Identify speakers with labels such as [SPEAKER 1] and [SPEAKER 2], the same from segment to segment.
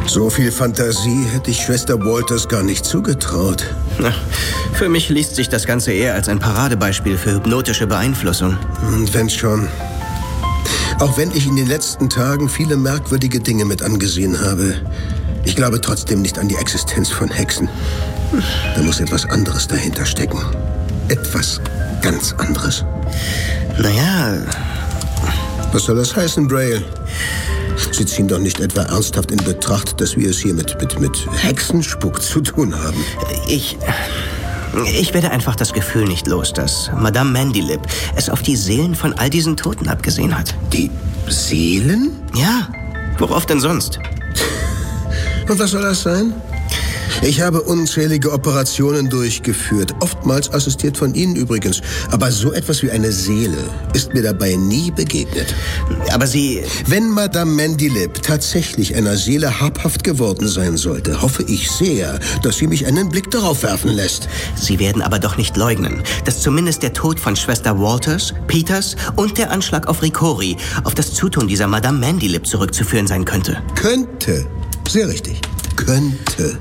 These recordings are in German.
[SPEAKER 1] So viel Fantasie hätte ich Schwester Walters gar nicht zugetraut.
[SPEAKER 2] Na, für mich liest sich das Ganze eher als ein Paradebeispiel für hypnotische Beeinflussung.
[SPEAKER 1] Wenn schon. Auch wenn ich in den letzten Tagen viele merkwürdige Dinge mit angesehen habe. Ich glaube trotzdem nicht an die Existenz von Hexen. Da muss etwas anderes dahinter stecken. Etwas ganz anderes.
[SPEAKER 2] Naja...
[SPEAKER 1] Was soll das heißen, Braille? Sie ziehen doch nicht etwa ernsthaft in Betracht, dass wir es hier mit Hexenspuck zu tun haben.
[SPEAKER 2] Ich werde einfach das Gefühl nicht los, dass Madame Mandylip es auf die Seelen von all diesen Toten abgesehen hat.
[SPEAKER 1] Die Seelen?
[SPEAKER 2] Ja, worauf denn sonst?
[SPEAKER 1] Und was soll das sein? Ich habe unzählige Operationen durchgeführt, oftmals assistiert von Ihnen übrigens. Aber so etwas wie eine Seele ist mir dabei nie begegnet.
[SPEAKER 2] Aber Sie...
[SPEAKER 1] Wenn Madame Mandylip tatsächlich einer Seele habhaft geworden sein sollte, hoffe ich sehr, dass sie mich einen Blick darauf werfen lässt.
[SPEAKER 2] Sie werden aber doch nicht leugnen, dass zumindest der Tod von Schwester Walters, Peters und der Anschlag auf Ricori auf das Zutun dieser Madame Mandylip zurückzuführen sein könnte.
[SPEAKER 1] Könnte. Sehr richtig. Könnte.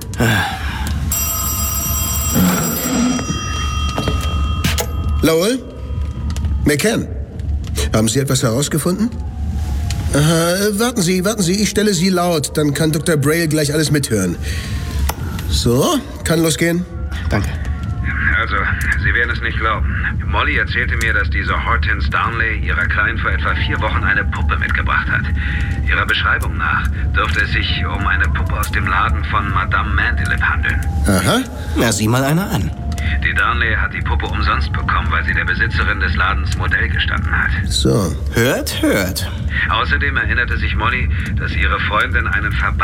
[SPEAKER 1] Lowell? McCann? Haben Sie etwas herausgefunden? Warten Sie, ich stelle Sie laut, dann kann Dr. Braille gleich alles mithören. So, kann losgehen.
[SPEAKER 2] Danke.
[SPEAKER 3] Also, Sie werden es nicht glauben. Molly erzählte mir, dass diese Hortense Darnley ihrer Kleinen vor etwa 4 Wochen eine Puppe mitgebracht hat. Ihrer Beschreibung nach dürfte es sich um eine Puppe aus dem Laden von Madame Mandylip handeln.
[SPEAKER 1] Aha.
[SPEAKER 2] Na, sieh mal einer an.
[SPEAKER 3] Die Darnley hat die Puppe umsonst bekommen, weil sie der Besitzerin des Ladens Modell gestanden hat.
[SPEAKER 1] So.
[SPEAKER 2] Hört.
[SPEAKER 3] Außerdem erinnerte sich Molly, dass ihre Freundin einen